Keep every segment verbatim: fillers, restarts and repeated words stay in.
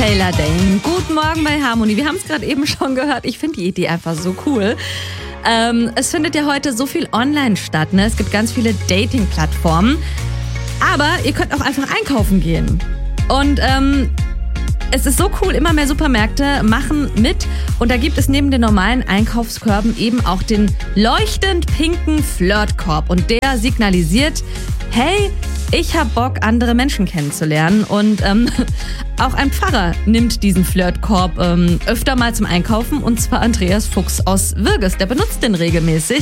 Taylor Dane. Guten Morgen bei Harmony. Wir haben es gerade eben schon gehört. Ich finde die Idee einfach so cool. Ähm, es findet ja heute so viel online statt. Ne? Es gibt ganz viele Dating-Plattformen. Aber ihr könnt auch einfach einkaufen gehen. Und ähm, es ist so cool, immer mehr Supermärkte machen mit. Und da gibt es neben den normalen Einkaufskörben eben auch den leuchtend pinken Flirtkorb. Und der signalisiert, hey, ich hab Bock, andere Menschen kennenzulernen. Und ähm, auch ein Pfarrer nimmt diesen Flirtkorb ähm, öfter mal zum Einkaufen. Und zwar Andreas Fuchs aus Würges. Der benutzt den regelmäßig.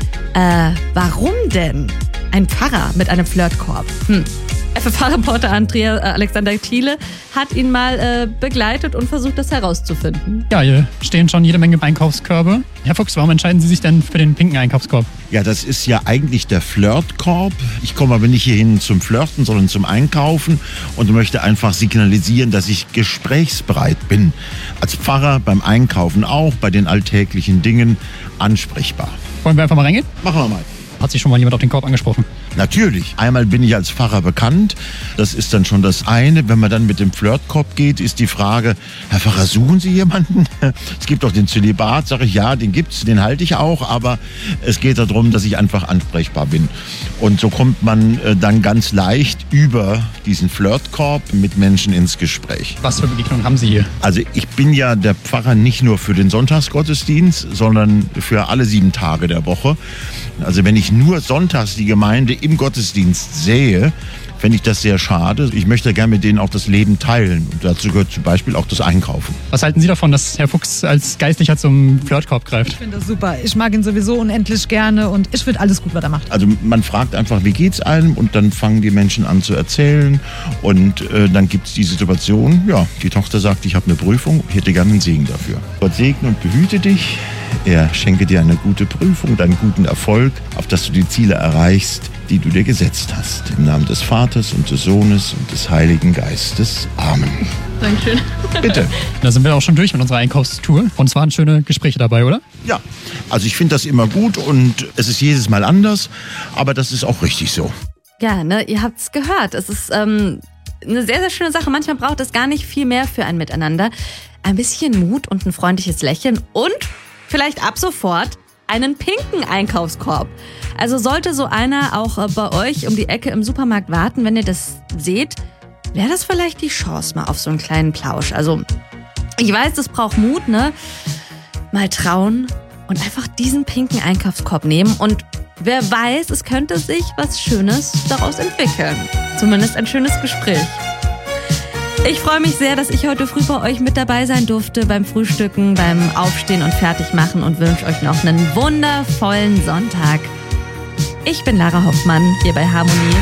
Äh, warum denn? Ein Pfarrer mit einem Flirtkorb. Hm. F F H-Reporter Andrea äh, Alexander Thiele hat ihn mal äh, begleitet und versucht, das herauszufinden. Ja, hier stehen schon jede Menge Einkaufskörbe. Herr Fuchs, warum entscheiden Sie sich denn für den pinken Einkaufskorb? Ja, das ist ja eigentlich der Flirtkorb. Ich komme aber nicht hierhin zum Flirten, sondern zum Einkaufen und möchte einfach signalisieren, dass ich gesprächsbereit bin. Als Pfarrer beim Einkaufen auch, bei den alltäglichen Dingen ansprechbar. Wollen wir einfach mal reingehen? Machen wir mal. Hat sich schon mal jemand auf den Korb angesprochen? Natürlich. Einmal bin ich als Pfarrer bekannt. Das ist dann schon das eine. Wenn man dann mit dem Flirtkorb geht, ist die Frage, Herr Pfarrer, suchen Sie jemanden? Es gibt doch den Zölibat, sage ich, ja, den gibt's, den halte ich auch. Aber es geht darum, dass ich einfach ansprechbar bin. Und so kommt man dann ganz leicht über diesen Flirtkorb mit Menschen ins Gespräch. Was für Begegnungen haben Sie hier? Also ich bin ja der Pfarrer nicht nur für den Sonntagsgottesdienst, sondern für alle sieben Tage der Woche. Also wenn ich nur sonntags die Gemeinde im Gottesdienst sehe, fände ich das sehr schade. Ich möchte gerne mit denen auch das Leben teilen. Und dazu gehört zum Beispiel auch das Einkaufen. Was halten Sie davon, dass Herr Fuchs als Geistlicher zum Flirtkorb greift? Ich finde das super. Ich mag ihn sowieso unendlich gerne und ich finde alles gut, was er macht. Also man fragt einfach, wie geht's einem? Und dann fangen die Menschen an zu erzählen. Und äh, dann gibt es die Situation, ja, die Tochter sagt, ich habe eine Prüfung, ich hätte gerne einen Segen dafür. Gott segne und behüte dich. Er schenke dir eine gute Prüfung, einen guten Erfolg, auf dass du die Ziele erreichst, die du dir gesetzt hast. Im Namen des Vaters und des Sohnes und des Heiligen Geistes. Amen. Dankeschön. Bitte. Da sind wir auch schon durch mit unserer Einkaufstour. Und es waren schöne Gespräche dabei, oder? Ja, also ich finde das immer gut und es ist jedes Mal anders, aber das ist auch richtig so. Ja, ne, ihr habt's gehört. Es ist ähm, eine sehr, sehr schöne Sache. Manchmal braucht es gar nicht viel mehr für ein Miteinander. Ein bisschen Mut und ein freundliches Lächeln und vielleicht ab sofort einen pinken Einkaufskorb. Also sollte so einer auch bei euch um die Ecke im Supermarkt warten, wenn ihr das seht, wäre das vielleicht die Chance mal auf so einen kleinen Plausch. Also ich weiß, das braucht Mut, ne? Mal trauen und einfach diesen pinken Einkaufskorb nehmen und wer weiß, es könnte sich was Schönes daraus entwickeln. Zumindest ein schönes Gespräch. Ich freue mich sehr, dass ich heute früh bei euch mit dabei sein durfte beim Frühstücken, beim Aufstehen und Fertigmachen und wünsche euch noch einen wundervollen Sonntag. Ich bin Lara Hoffmann, hier bei Harmony.